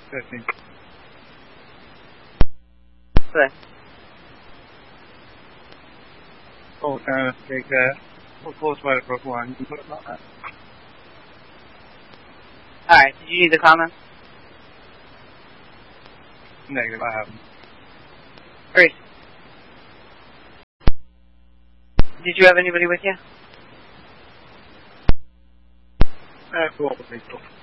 13. Good. Oh, take we'll close by the brook line. You can put it on that. Alright, did you need the comments? Negative, I haven't. Grace. Did you have anybody with you? Cool, people.